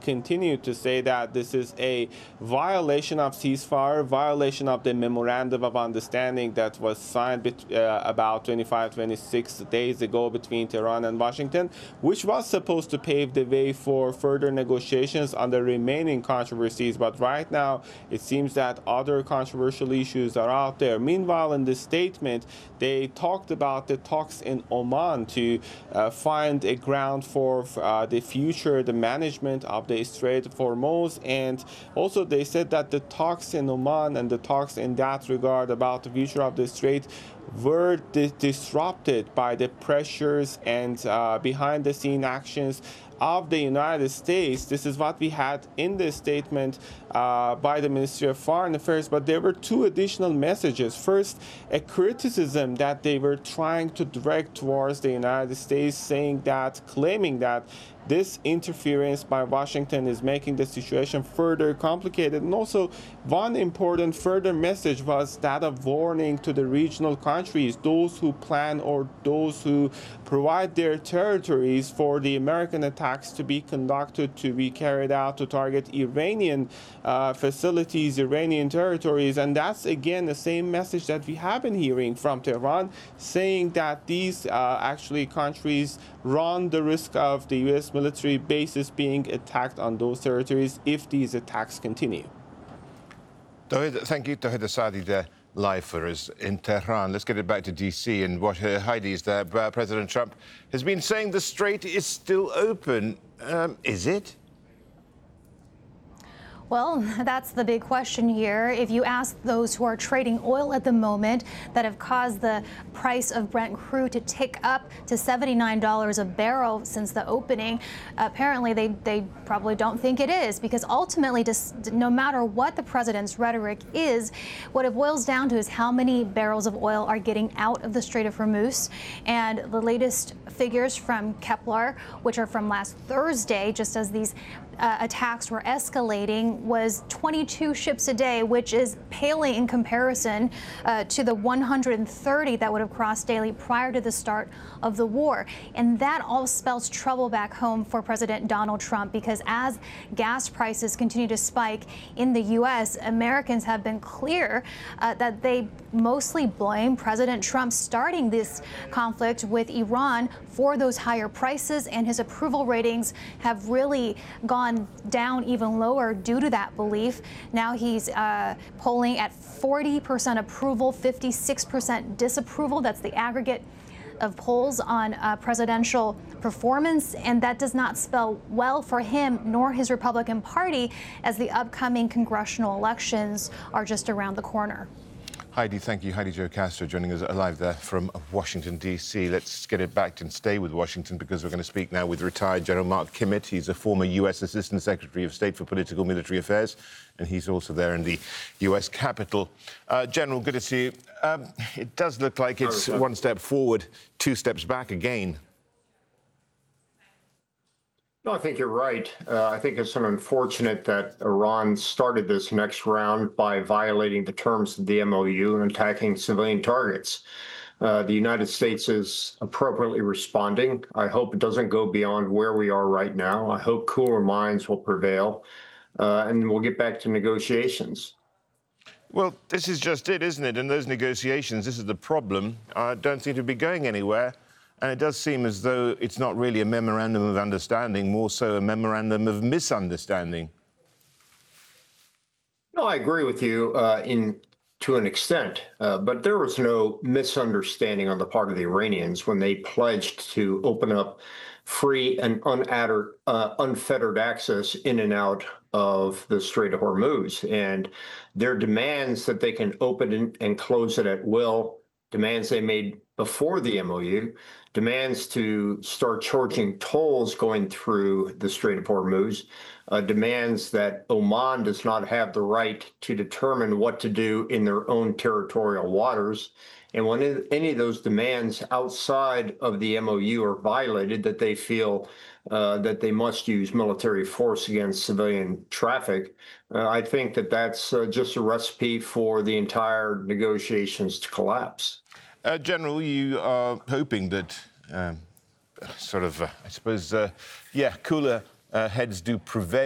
continued to say that this is a violation of ceasefire, violation of the memorandum of understanding that was signed about 26 days ago between Tehran and Washington, which was supposed to pave the way for further negotiations on the remaining controversies. But right now, it seems that other controversial issues are out there. Meanwhile, in the statement, they talked about the talks in Oman to find a ground for the future, the management of the Strait of Hormuz. And also they said that the talks in Oman and the talks in that regard about the future of the Strait were disrupted by the pressures and behind-the-scene actions of the United States. This is what we had in the statement by the Ministry of Foreign Affairs, but there were two additional messages. First, a criticism that they were trying to direct towards the United States, claiming that this interference by Washington is making the situation further complicated. And also, one important further message was that of warning to the regional countries, those who plan or those who provide their territories for the American attacks to be conducted, to be carried out, to target Iranian facilities, Iranian territories. And that's, again, the same message that we have been hearing from Tehran, saying that these actually countries run the risk of the U.S. military bases being attacked on those territories if these attacks continue. Thank you, Tawhid Asadi, there live for us in Tehran. Let's get it back to D.C. and what Heidi is there. President Trump has been saying the strait is still open. Is it? Well, that's the big question here. If you ask those who are trading oil at the moment that have caused the price of Brent crude to tick up to $79 a barrel since the opening, apparently they probably don't think it is, because ultimately, no matter what the president's rhetoric is, what it boils down to is how many barrels of oil are getting out of the Strait of Hormuz. And the latest figures from Kepler, which are from last Thursday, just as these attacks were escalating, was 22 ships a day, which is paling in comparison to the 130 that would have crossed daily prior to the start of the war. And that all spells trouble back home for President Donald Trump, because as gas prices continue to spike in the U.S., Americans have been clear that they mostly blame President Trump starting this conflict with Iran for those higher prices, and his approval ratings have really gone down even lower due to that belief. Now he's polling at 40% approval, 56% disapproval. That's the aggregate of polls on presidential performance, and that does not spell well for him nor his Republican Party, as the upcoming congressional elections are just around the corner. Heidi, thank you. Heidi Jo Castro joining us live there from Washington, D.C. Let's get it back and stay with Washington, because we're going to speak now with retired General Mark Kimmitt. He's a former U.S. Assistant Secretary of State for Political Military Affairs, and he's also there in the U.S. Capitol. General, good to see you. It does look like it's one step forward, two steps back again. No, I think you're right. I think it's unfortunate that Iran started this next round by violating the terms of the MOU and attacking civilian targets. The United States is appropriately responding. I hope it doesn't go beyond where we are right now. I hope cooler minds will prevail, and we'll get back to negotiations. Well, this is just it, isn't it? And those negotiations, this is the problem, don't seem to be going anywhere. And it does seem as though it's not really a memorandum of understanding, more so a memorandum of misunderstanding. No, I agree with you to an extent, but there was no misunderstanding on the part of the Iranians when they pledged to open up free and unfettered access in and out of the Strait of Hormuz. And their demands that they can open and close it at will, demands they made before the MOU, demands to start charging tolls going through the Strait of Hormuz, demands that Oman does not have the right to determine what to do in their own territorial waters. And when any of those demands outside of the MOU are violated, that they feel that they must use military force against civilian traffic, I think that that's just a recipe for the entire negotiations to collapse. General, you are hoping that I suppose, cooler heads do prevail.